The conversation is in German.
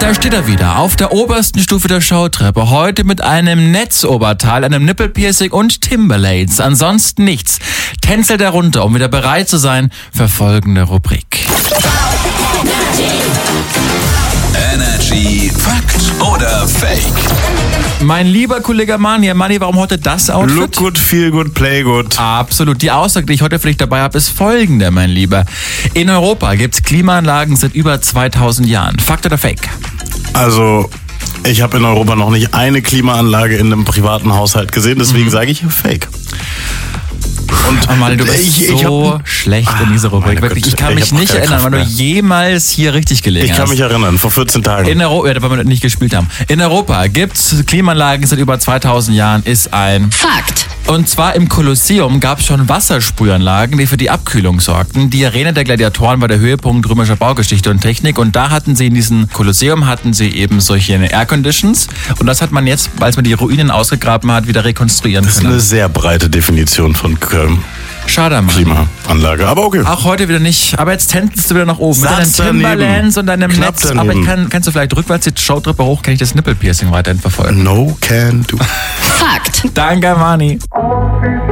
Da steht er wieder, auf der obersten Stufe der Showtreppe. Heute mit einem Netzoberteil, einem Nippelpiercing und Timberlanes. Ansonsten nichts. Tänzelt er runter, um wieder bereit zu sein für folgende Rubrik. Energy Fakt oder Fake? Mein lieber Kollege Mani, warum heute das Outfit? Look good, feel good, play good. Absolut. Die Aussage, die ich heute für dich dabei habe, ist folgende, mein Lieber. In Europa gibt es Klimaanlagen seit über 2000 Jahren. Fakt oder Fake? Also, ich habe in Europa noch nicht eine Klimaanlage in einem privaten Haushalt gesehen, deswegen sage ich Fake. Und Mani, du bist so schlecht in dieser Rubrik. Wirklich, ich kann mich nicht erinnern, wann du jemals hier richtig gelegen hast. Ich kann mich erinnern, vor 14 Tagen. In Europa, ja, weil wir nicht gespielt haben. In Europa gibt's Klimaanlagen seit über 2000 Jahren, ist ein Fakt. Und zwar im Kolosseum gab es schon Wassersprühanlagen, die für die Abkühlung sorgten. Die Arena der Gladiatoren war der Höhepunkt römischer Baugeschichte und Technik. Und da hatten sie in diesem Kolosseum eben solche Air-Conditions. Und das hat man jetzt, als man die Ruinen ausgegraben hat, wieder rekonstruieren können. Das ist eine sehr breite Definition von Schade, Mann. Klimaanlage, aber okay. Auch heute wieder nicht. Aber jetzt tänzelst du wieder nach oben. Mit deinen Timberlands und deinem Knapp Netz. Aber kannst du vielleicht rückwärts die Showtreppe hoch, kann ich das Nippelpiercing weiterhin verfolgen? No can do. Fakt. Danke, Mani.